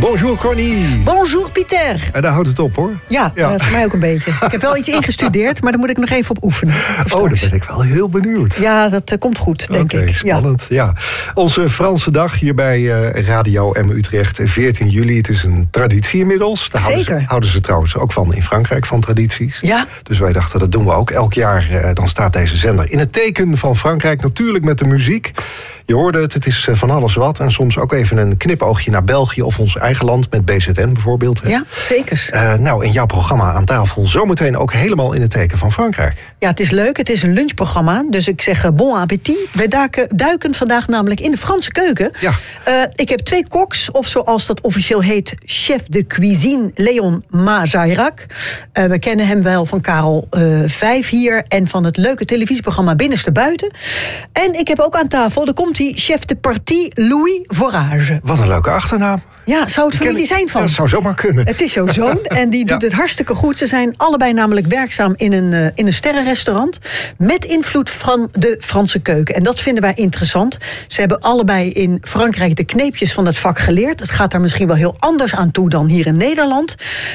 Bonjour Connie. Bonjour Pieter. En daar houdt het op hoor. Ja. Voor mij ook een beetje. Ik heb wel iets ingestudeerd, maar daar moet ik nog even op oefenen. Oh, daar ben ik wel heel benieuwd. Ja, dat komt goed, denk ik. Spannend. Ja. Onze Franse dag hier bij Radio M Utrecht, 14 juli. Het is een traditie inmiddels. Daar houden ze trouwens ook van in Frankrijk, van tradities. Ja. Dus wij dachten, dat doen we ook elk jaar. Dan staat deze zender in het teken van Frankrijk. Natuurlijk met de muziek. Je hoorde het is van alles wat. En soms ook even een knipoogje naar België of ons eigen land met BZN bijvoorbeeld. Ja, zeker. Nou, in jouw programma aan tafel zometeen ook helemaal in het teken van Frankrijk. Ja, het is leuk. Het is een lunchprogramma. Dus ik zeg bon appétit. We duiken vandaag namelijk in de Franse keuken. Ja. Ik heb 2 koks, of zoals dat officieel heet, chef de cuisine Léon Mazayrak. We kennen hem wel van Karel 5 hier en van het leuke televisieprogramma Binnenste Buiten. En ik heb ook aan tafel, daar komt hij, chef de partie Louis Vorage. Wat een leuke achternaam. Ja, zou het familie zijn van? Ja, dat zou zomaar kunnen. Het is jouw zoon en die doet het hartstikke goed. Ze zijn allebei namelijk werkzaam in een sterrenrestaurant met invloed van de Franse keuken. En dat vinden wij interessant. Ze hebben allebei in Frankrijk de kneepjes van het vak geleerd. Het gaat daar misschien wel heel anders aan toe dan hier in Nederland.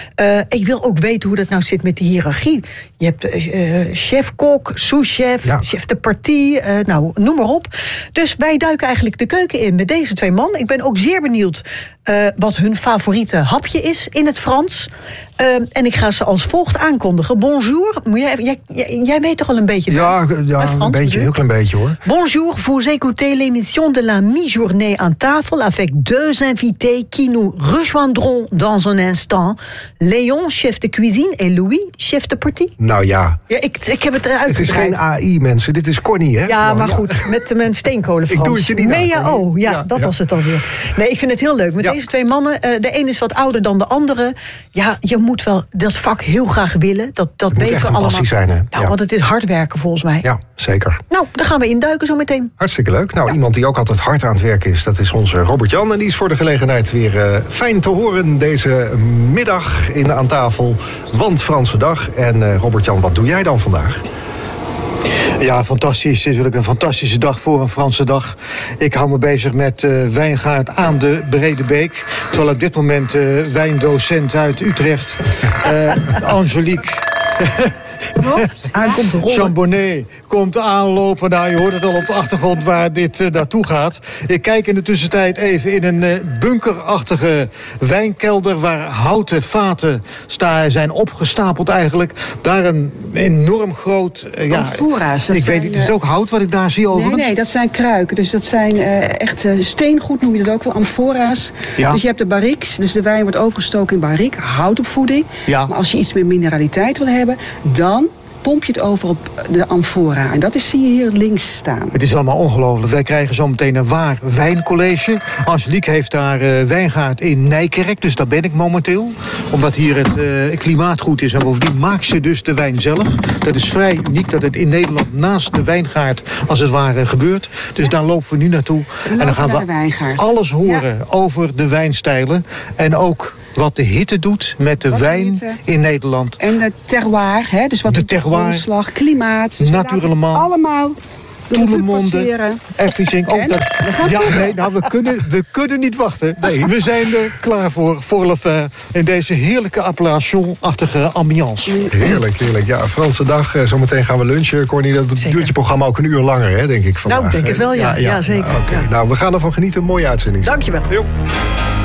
Ik wil ook weten hoe dat nou zit met de hiërarchie. Je hebt chef-kok, sous-chef, chef de partie, nou, noem maar op. Dus wij duiken eigenlijk de keuken in met deze 2 mannen. Ik ben ook zeer benieuwd wat hun favoriete hapje is in het Frans. En ik ga ze als volgt aankondigen. Bonjour. Jij weet toch al een beetje Frans, een beetje, heel klein beetje hoor. Bonjour, vous écoutez l'émission de la mi-journée aan tafel avec 2 invités qui nous rejoindront dans un instant. Léon, chef de cuisine, en Louis, chef de partie. Nou ja. Ik heb het uitgebreid. Het is geen AI, mensen. Dit is Connie, hè? Ja, maar goed. Met mijn steenkolen Frans. Ik doe het je niet aan. Dat was het alweer. Nee, ik vind het heel leuk. Met deze 2 mannen, de een is wat ouder dan de andere. Ja, je moet wel dat vak heel graag willen. Dat weten we allemaal. Moet echt een passie zijn, hè? Ja, want het is hard werken volgens mij. Ja, zeker. Nou, daar gaan we induiken zo meteen. Hartstikke leuk. Nou, iemand die ook altijd hard aan het werken is, dat is onze Robert-Jan. En die is voor de gelegenheid weer fijn te horen deze middag in Aan Tafel. Want Franse dag. En Robert-Jan, wat doe jij dan vandaag? Ja, fantastisch. Het is natuurlijk een fantastische dag voor een Franse dag. Ik hou me bezig met wijngaard aan de Brede Beek. Terwijl op dit moment wijndocent uit Utrecht, Angelique Aankomt te rollen. Chambonnet komt aanlopen. Nou, je hoort het al op de achtergrond waar dit naartoe gaat. Ik kijk in de tussentijd even in een bunkerachtige wijnkelder waar houten vaten zijn opgestapeld eigenlijk. Daar een enorm groot... amfora's. Ik weet niet, is het ook hout wat ik daar zie overigens? Nee, dat zijn kruiken. Dus dat zijn echt steengoed, noem je dat ook wel, amfora's. Ja. Dus je hebt de barriques, dus de wijn wordt overgestoken in barrique, houtopvoeding. Ja. Maar als je iets meer mineraliteit wil hebben, dan pomp je het over op de amfora. En dat zie je hier links staan. Het is allemaal ongelooflijk. Wij krijgen zo meteen een waar wijncollege. Angelique heeft daar wijngaard in Nijkerk. Dus daar ben ik momenteel. Omdat hier het klimaat goed is. En bovendien maakt ze dus de wijn zelf. Dat is vrij uniek dat het in Nederland naast de wijngaard als het ware gebeurt. Dus daar lopen we nu naartoe. En dan gaan we alles horen over de wijnstijlen. En ook wat de hitte doet met de wijn in Nederland. En de terroir, hè? Dus wat de grondslag, klimaat. Dus allemaal tout le monde, everything. We kunnen niet wachten. Nee, we zijn er klaar voor le faire. In deze heerlijke appellation-achtige ambiance. Heerlijk, heerlijk. Ja, Franse dag. Zometeen gaan we lunchen. Cornie, dat duurt je programma ook een uur langer, hè, denk ik vandaag. Nou, ik denk het wel, ja zeker. Okay. Nou, we gaan ervan genieten. Mooie uitzending. Dankjewel. Jo.